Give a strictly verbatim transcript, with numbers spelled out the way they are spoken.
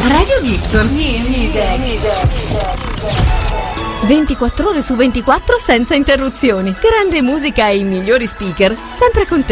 Radio Gibson. Music. ventiquattro ore su ventiquattro senza interruzioni. Grande musica e i migliori speaker, sempre con te.